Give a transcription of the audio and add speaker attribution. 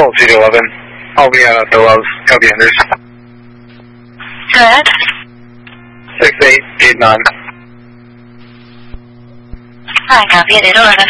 Speaker 1: Hold 211. I'll be at the Loves. Copy Anders.
Speaker 2: Go ahead.
Speaker 1: 6889.
Speaker 2: Hi, copy at 811.